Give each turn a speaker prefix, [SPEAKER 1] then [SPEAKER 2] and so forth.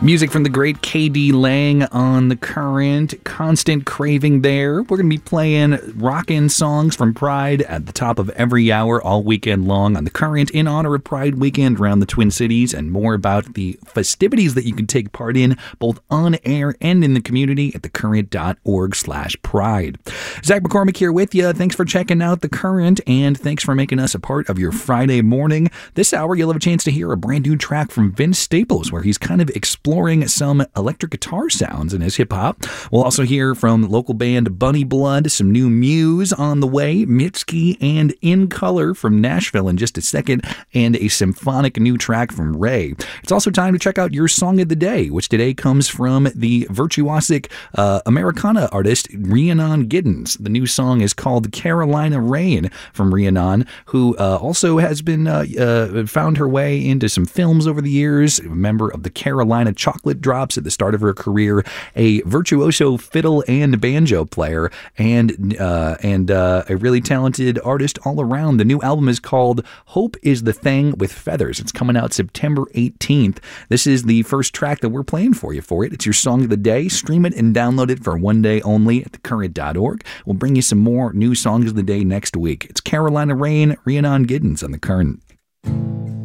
[SPEAKER 1] Music from the great K.D. Lang on The Current. Constant craving there. We're going to be playing rockin' songs from Pride at the top of every hour all weekend long on The Current in honor of Pride Weekend around the Twin Cities, and more about the festivities that you can take part in both on air and in the community at thecurrent.org/pride. Zach McCormick here with you. Thanks for checking out The Current, and thanks for making us a part of your Friday morning. This hour, you'll have a chance to hear a brand new track from Vince Staples, where he's kind of exploring some electric guitar sounds in his hip-hop. We'll also hear from local band Bunny Blood, some new Muse on the way, Mitski, and In Color from Nashville in just a second, and a symphonic new track from Ray. It's also time to check out your Song of the Day, which today comes from the virtuosic Americana artist Rhiannon Giddens. The new song is called Carolina Rain from Rhiannon, who also has been found her way into some films over the years, a member of the Carolina Chocolate Drops at the start of her career, a virtuoso fiddle and banjo player, and a really talented artist all around. The new album is called Hope is the Thing with Feathers. It's coming out September 18th. This is the first track that we're playing for you for it. It's your Song of the Day. Stream it and download it for one day only at thecurrent.org. We'll bring you some more new songs of the day next week. It's Carolina Rain, Rhiannon Giddens on The Current.